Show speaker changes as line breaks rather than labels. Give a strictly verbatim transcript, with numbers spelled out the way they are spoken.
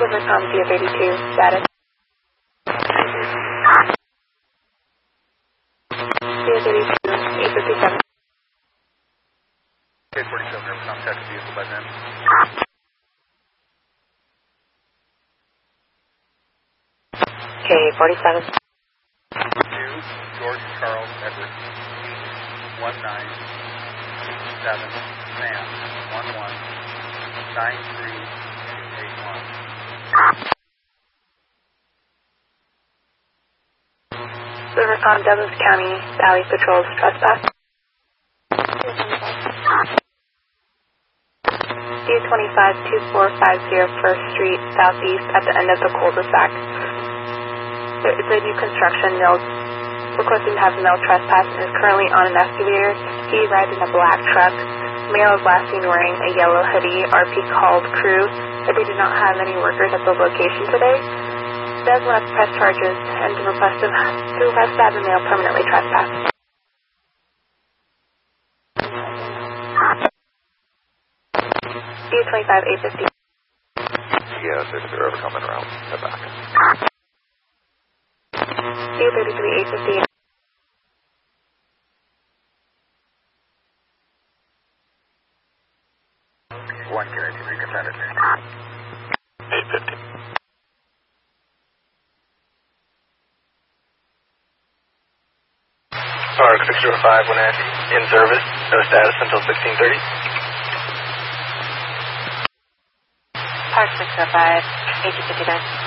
Rivercom Zero thirty-two, status. Zero thirty-two, eight fifty-seven.
eight forty-seven, Rivercom, check the vehicle by then.
Okay, forty-seven.
Two, George Charles Edward, one nine seven, Sam, one one, nine three eight one.
Rivercom Douglas County, Valley Patrols, trespass. D twenty-five two four five zero First Street, Southeast, at the end of the cul-de-sac. There is a new construction mill requesting to have the male trespass and is currently on an excavator. He arrived in a black truck. Male is last seen wearing a yellow hoodie. R P called crew, but they did not have any workers at the location today. Does want to press charges and to request to, to request to have the male permanently trespassed. D twenty-five eight fifty.
Yeah, six zero coming around the back.
D thirty-three eight fifty.
One, can I see you can it?
eight fifty.
Park six zero five, Wenatchee, in service, no status until sixteen thirty.
Park six zero five, eight fifty-nine.